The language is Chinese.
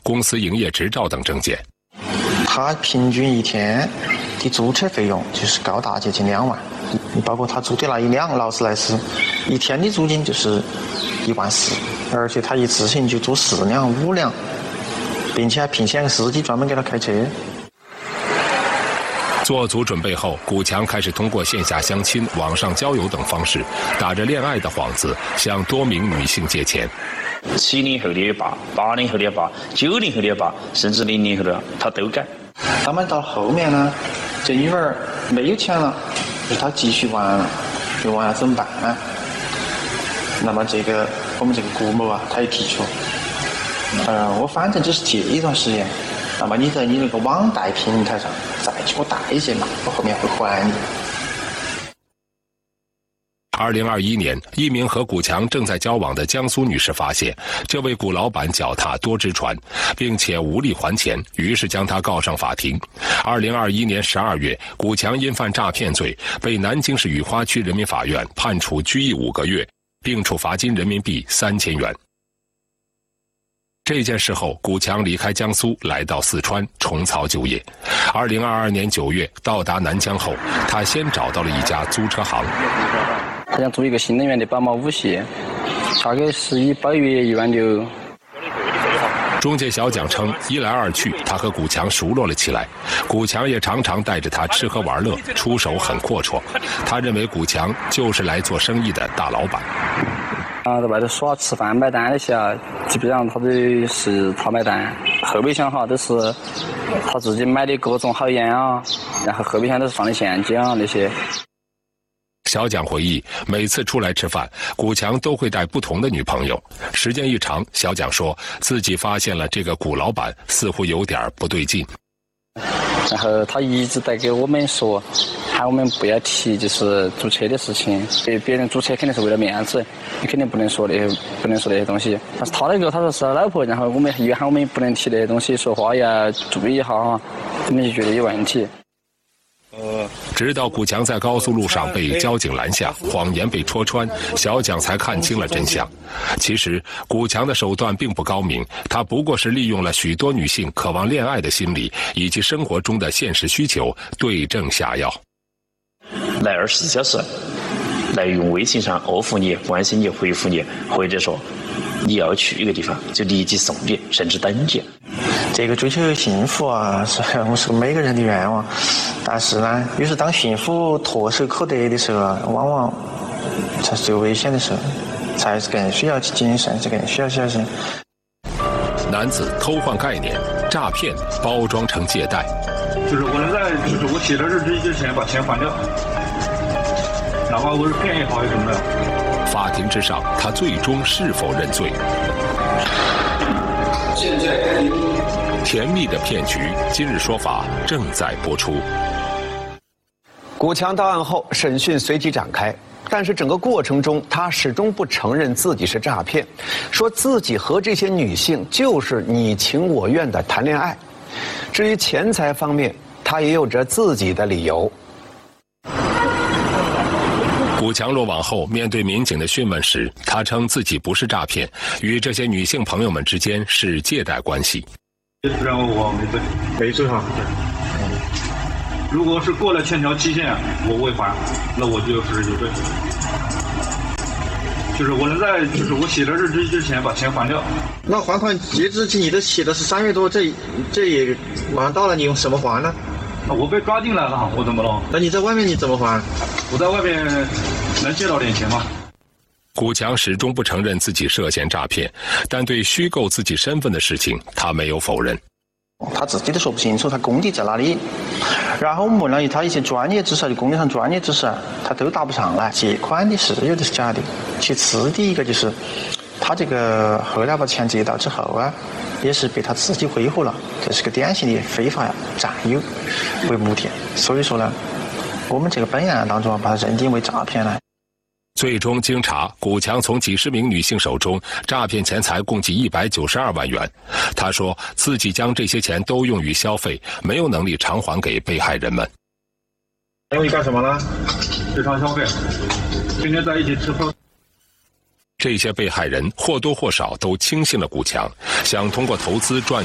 公司营业执照等证件。 他平均一天的租车费用就是高达接近2万，包括他租的那一辆劳斯莱斯，一天的租金就是1万4，而且他一次性就租4辆、5辆，并且还聘请个司机专门给他开车。 做足准备后，古强开始通过线下相亲、网上交友等方式，打着恋爱的幌子，向多名女性借钱。 70后的也罢，80后的也罢，90后的也罢，甚至00后的，他都干。 他们到后面呢，这女儿没有钱了，就是他继续玩了，就玩怎么办呢？那么我们这个顾某啊，他也提出，我反正只是借一段时间，那么你在你那个网贷平台上再去给我贷一些嘛，我后面会还你。 2021年，一名和古强正在交往的江苏女士发现这位古老板脚踏多只船，并且无力还钱，于是将他告上法庭。2021年12月，古强因犯诈骗罪，被南京市雨花区人民法院判处拘役5个月，并处罚金人民币3000元。这件事后，古强离开江苏，来到四川重操旧业。2022年9月到达南疆后，他先找到了一家租车行。 他想租一个新能源的宝马5系，大概是以8月1万6。 中介小蒋称，一来二去，他和古强熟络了起来。古强也常常带着他吃喝玩乐，出手很阔绰。他认为古强就是来做生意的大老板。 在外头耍吃饭买单那些啊，基本上他都是他买单。后备箱哈都是他自己买的各种好烟啊，然后后备箱都是放的现金啊那些。 小蒋回忆，每次出来吃饭，古强都会带不同的女朋友。时间一长，小蒋说自己发现了这个古老板似乎有点不对劲。 然后他一直在给我们说，喊我们不要提就是租车的事情，别人租车肯定是为了面子，你肯定不能说那些东西。但是他那个他说是他老婆，然后我们也喊我们不能提那些东西，说话呀注意一下哈，我们就觉得有问题。 直到古强在高速路上被交警拦下，谎言被戳穿，小蒋才看清了真相。其实古强的手段并不高明，他不过是利用了许多女性渴望恋爱的心理以及生活中的现实需求，对症下药。 来24小时，来用微信上呵护你、关心你、回复你，或者说你要去一个地方就立即送你，甚至等你。 这个追求幸福啊，是每个人的愿望，但是呢，有时当幸福唾手可得的时候，往往才是最危险的时候，才是更需要谨慎，是更需要小心。 男子偷换概念，诈骗包装成借贷， 就是我能在我写的日期之前把钱还掉，哪怕我是骗也好什么的。 法庭之上，他最终是否认罪？ 现在甜蜜的骗局，今日说法正在播出。 古强到案后，审讯随即展开，但是整个过程中，他始终不承认自己是诈骗，说自己和这些女性就是你情我愿的谈恋爱。至于钱财方面，他也有着自己的理由。 古强落网后，面对民警的讯问时，他称自己不是诈骗，与这些女性朋友们之间是借贷关系。 然后我没罪哈。如果是过了欠条期限我未还，那我就是有罪。就是我能在我写的日期之前把钱还掉。 那还款截止期你都写的是3月多，这也马上到了，你用什么还呢？ 我被抓进来了，我怎么了？ 那你在外面你怎么还？ 我在外面能借到点钱吗？ 古强始终不承认自己涉嫌诈骗，但对虚构自己身份的事情，他没有否认。 他自己都说不清楚他功底在哪里，然后我们问了他一些专业知识，就工地上专业知识，他都答不上来。借款的是有的是假的。其次的一个就是他这个后来把钱借到之后啊，也是被他自己挥霍了，这是个典型的非法占有为目的。所以说呢，我们这个本案当中把它认定为诈骗了。 最终经查，古强从几十名女性手中诈骗钱财共计192万元。他说自己将这些钱都用于消费，没有能力偿还给被害人们。 用于干什么呢？ 日常消费，天天在一起吃饭。 这些被害人或多或少都轻信了古强，想通过投资赚